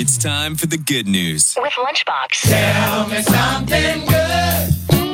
It's time for the good news. With Lunchbox. Tell me something good.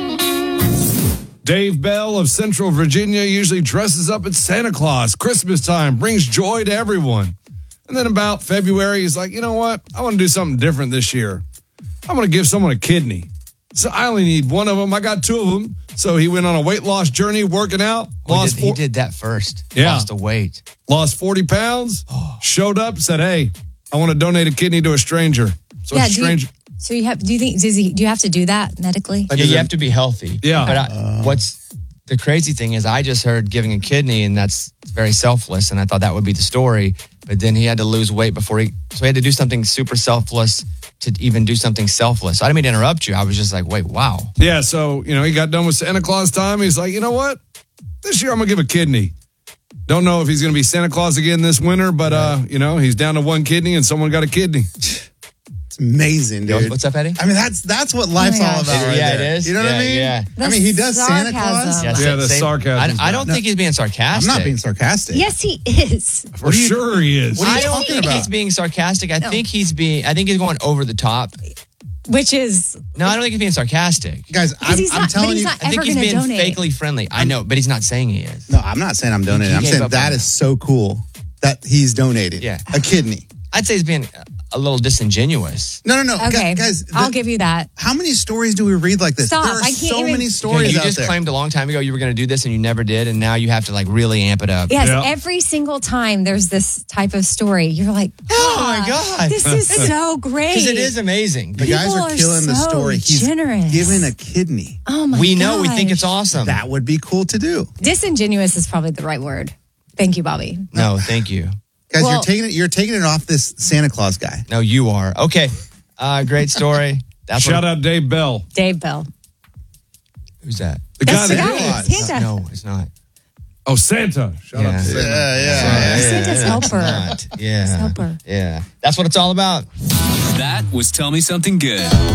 Dave Bell of Central Virginia usually dresses up as Santa Claus. Christmas time brings joy to everyone. And then about February, he's like, you know what? I want to do something different this year. I'm going to give someone a kidney. So I only need one of them. I got two of them. So he went on a weight loss journey, working out. He did that first. Yeah. Lost the weight. Lost 40 pounds. Showed up, said, hey, I want to donate a kidney to a stranger. So a stranger. Do you have to do that medically? Yeah, you have to be healthy. Yeah. But what's the crazy thing is I just heard giving a kidney, and that's very selfless, and I thought that would be the story. But then he had to lose weight so he had to do something super selfless to even do something selfless. I didn't mean to interrupt you. I was just like, wait, wow. Yeah, so, he got done with Santa Claus time. He's like, you know what? This year I'm going to give a kidney. Don't know if he's going to be Santa Claus again this winter, but, he's down to one kidney and someone got a kidney. It's amazing, dude. What's up, Eddie? I mean, that's what life's all about. Right Yeah, there. it is. You know what I mean? Yeah. I mean, he does Santa Claus. Yeah, the sarcasm. I don't think he's being sarcastic. I'm not being sarcastic. Yes, he is. For sure he is. What are I you don't talking think about? he's being sarcastic. I think he's going over the top. Which is... No, I don't think he's being sarcastic. Guys, I'm telling you. I think he's being fakely friendly. I know, but he's not saying he is. No, I'm not saying I'm donating. I'm saying that is so cool that he's donated a kidney. I'd say he's being a little disingenuous. No. Okay, guys, I'll give you that. How many stories do we read like this? Stop, There are I can't so even- many stories You out just there. claimed a long time ago you were going to do this and you never did, and now you have to really amp it up. Yes, Yeah. every single time there's this type of story, you're like, Oh my God. this is so great. Because it is amazing. The guys People are are killing the so story. He's generous. giving a kidney. Oh my We know, we think gosh. it's awesome. That would be cool to do. Disingenuous is probably the right word. Thank you, Bobby. No, thank you. Guys, Well- you're taking it off this Santa Claus guy. No, you are. Okay. Great story. That's Shout out Dave Bell. Dave Bell. Who's that? The That's the guy guy. that Santa. No, it's not. Oh, Santa. Shout out to Santa. Santa's helper. Not. Yeah. Helper. Yeah. That's what it's all about. That was Tell Me Something Good.